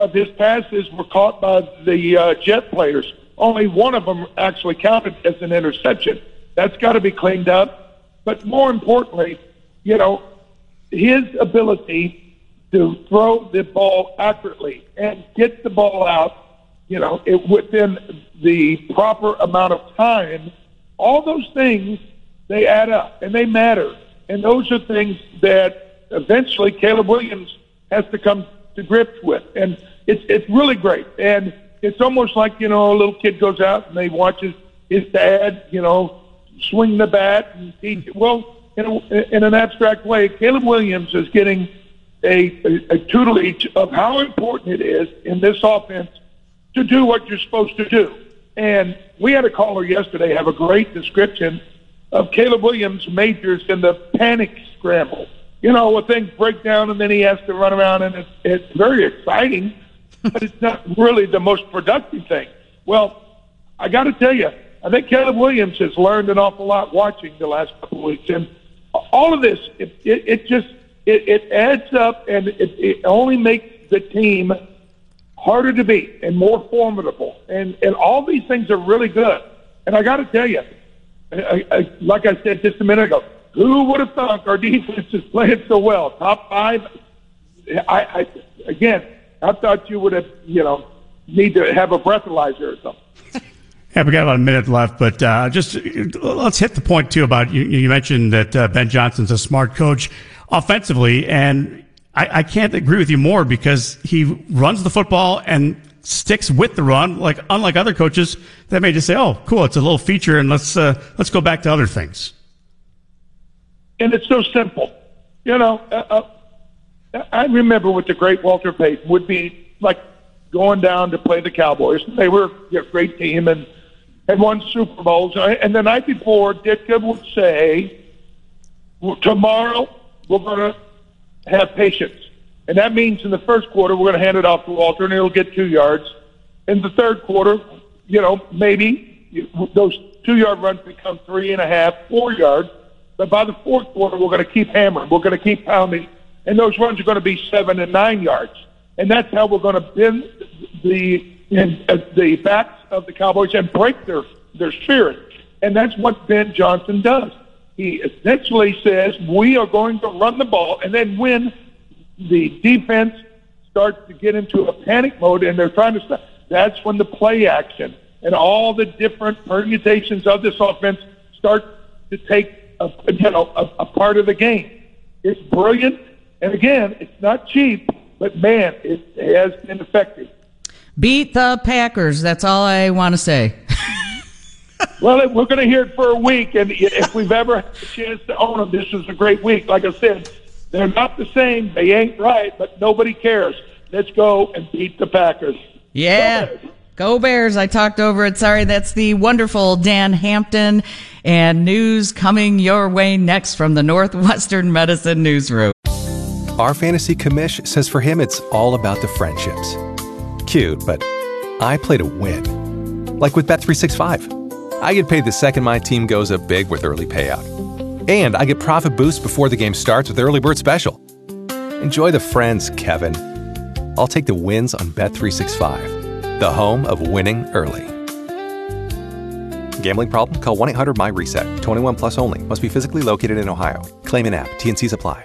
of his passes were caught by the Jet players. Only one of them actually counted as an interception. That's got to be cleaned up. But more importantly, his ability to throw the ball accurately and get the ball out, within the proper amount of time, all those things, they add up and they matter. And those are things that eventually Caleb Williams has to come to grips with. And it's really great. And it's almost like, a little kid goes out and they watches his dad, swing the bat and teach. Well, in an abstract way, Caleb Williams is getting a tutelage of how important it is in this offense to do what you're supposed to do. And we had a caller yesterday have a great description of Caleb Williams majors in the panic scramble. When things break down and then he has to run around, and it's very exciting, but it's not really the most productive thing. Well, I got to tell you, I think Caleb Williams has learned an awful lot watching the last couple of weeks. And all of this, it adds up, and it only makes the team harder to beat and more formidable. And all these things are really good. And I got to tell you, like I said just a minute ago, who would have thought our defense is playing so well? Top 5. I thought you would have, need to have a breathalyzer or something. Yeah, we got about a minute left, but just let's hit the point, too, about you mentioned that Ben Johnson's a smart coach offensively, and I can't agree with you more because he runs the football and sticks with the run, unlike other coaches that may just say, oh, cool, it's a little feature, and let's go back to other things. And it's so simple. I remember with the great Walter Payton would be like going down to play the Cowboys. They were a great team and had won Super Bowls. And the night before, Ditka would say, tomorrow we're going to have patience. And that means in the first quarter we're going to hand it off to Walter and he'll get 2 yards. In the third quarter, maybe those 2-yard runs become 3.5, 4 yards. But by the fourth quarter, we're going to keep hammering. We're going to keep pounding. And those runs are going to be 7 and 9 yards. And that's how we're going to bend the backs of the Cowboys and break their spirit. And that's what Ben Johnson does. He essentially says, we are going to run the ball. And then when the defense starts to get into a panic mode and they're trying to stop, that's when the play action and all the different permutations of this offense start to take a part of the game. It's brilliant. And again, it's not cheap, but man, it has been effective. Beat the Packers. That's all I want to say. Well, we're going to hear it for a week, and if we've ever had a chance to own them, this is a great week. Like I said, they're not the same. They ain't right, but nobody cares. Let's go and beat the Packers. Yeah. Go Bears. I talked over it. Sorry, that's the wonderful Dan Hampton. And news coming your way next from the Northwestern Medicine Newsroom. Our fantasy commish says for him it's all about the friendships. Cute, but I play to win. Like with Bet365. I get paid the second my team goes up big with early payout. And I get profit boosts before the game starts with Early Bird Special. Enjoy the friends, Kevin. I'll take the wins on Bet365, the home of winning early. Gambling problem? Call 1-800-MY-RESET. 21 plus only. Must be physically located in Ohio. Claim in app. T&Cs apply.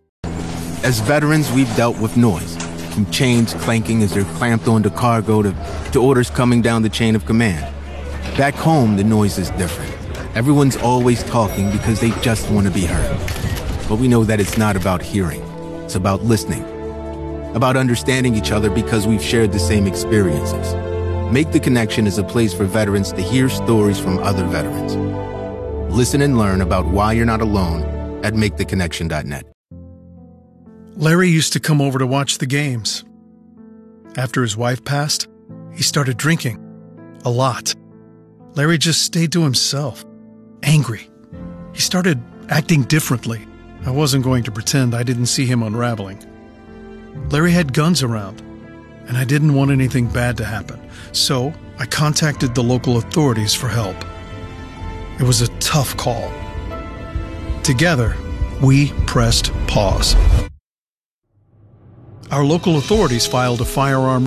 As veterans, we've dealt with noise. From chains clanking as they're clamped onto cargo to orders coming down the chain of command. Back home, the noise is different. Everyone's always talking because they just want to be heard. But we know that it's not about hearing. It's about listening. About understanding each other because we've shared the same experiences. Make the Connection is a place for veterans to hear stories from other veterans. Listen and learn about why you're not alone at maketheconnection.net. Larry used to come over to watch the games. After his wife passed, he started drinking. A lot. Larry just stayed to himself. Angry. He started acting differently. I wasn't going to pretend I didn't see him unraveling. Larry had guns around, and I didn't want anything bad to happen. So I contacted the local authorities for help. It was a tough call. Together, we pressed pause. Our local authorities filed a firearm